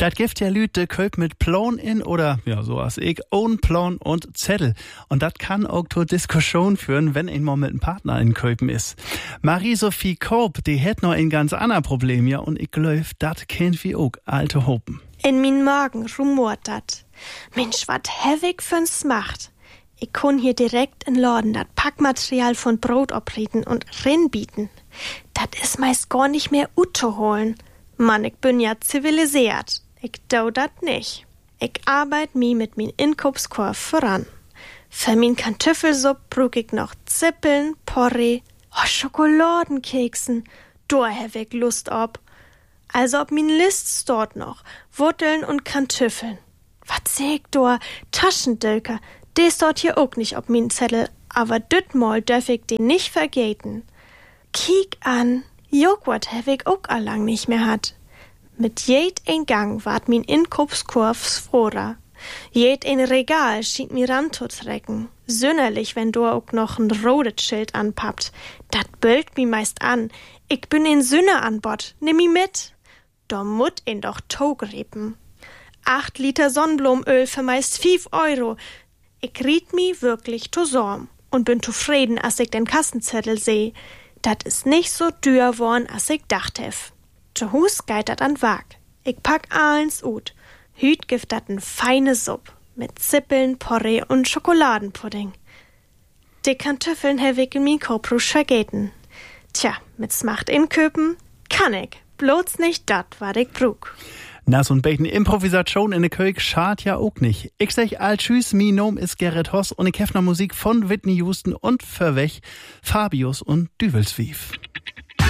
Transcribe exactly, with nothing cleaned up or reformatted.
Dat gibt ja Lüte Köp mit Plan in oder, ja, so als ich, ohne Plan und Zettel. Und dat kann auch zur Diskussion führen, wenn ein mal mit einem Partner in Köpen ist. Marie-Sophie Koop, die hätt noch ein ganz anderes Problem, ja, und ich glaub, dat kennt wie auch alte Hopen. In min Magen rumort dat. Mensch, wat hevig für's macht. Ich kun hier direkt in Laden dat Packmaterial von Brot opreden und rinbieten. Dat is meist gar nicht mehr Uto holen. Mann, ich bin ja zivilisiert. Ich dau dat nicht. Ich arbeit mi mit min Inkaufskorb voran. Für min Kartoffelsupp brug ich noch Zippeln, Porree, oh, Schokoladenkeksen. Da hab ich Lust ob. Also ob min List dort noch. Wurteln und Kartoffeln. Was seh ich da? Taschendülker. Des dort hier auch nicht ob min Zettel. Aber dütmal dürf ich den nicht vergeten. Kiek an. Joghurt hab ich auch allang nicht mehr hat. Mit jed ein Gang ward min Inkaufskorb froher. Jed ein Regal schien mir ranzutrecken. Sünnerlich, wenn du auch noch ein rotes Schild anpappt. Dat bölkt mi meist an. Ich bin ein Sünner an Bord. Nimm mi mit. Da mut ihn doch togrepen. Acht Liter Sonnenblumenöl für meist fief Euro. Ich riet mi wirklich to sorm und bin zufrieden, als ich den Kassenzettel seh. Dat is nicht so dür worn, als ich dacht hef. Zu Hus geit dat an Wag. Ich pack allens ut. Hüt gift dat n feine Supp. Mit Zippeln, Porree und Schokoladenpudding. Die Kartoffeln hef ich in min Koprusch vergeten. Tja, mit Smacht inköpen kann ich. Bloß nicht dat, wat ich brug. Na, so ein bisschen Improvisation in der Kölk schad ja auch nicht. Ich sag all tschüss, mi Nom ist Gerrit Hoss und ich hef noch Musik von Whitney Houston und für weg Fabius und Düvelswief.